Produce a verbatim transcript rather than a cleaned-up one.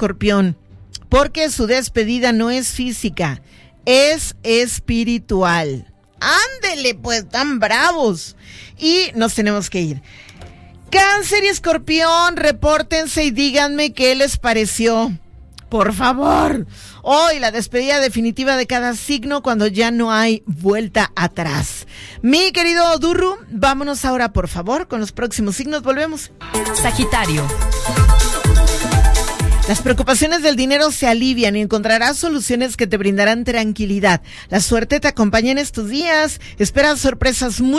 Escorpión, porque su despedida no es física, es espiritual. Ándele, pues, tan bravos. Y nos tenemos que ir. Cáncer y Escorpión, repórtense y díganme qué les pareció. Por favor. Hoy la despedida definitiva de cada signo cuando ya no hay vuelta atrás. Mi querido Durru, vámonos ahora, por favor, con los próximos signos. Volvemos. Sagitario. Las preocupaciones del dinero se alivian y encontrarás soluciones que te brindarán tranquilidad. La suerte te acompaña en estos días. Espera sorpresas muy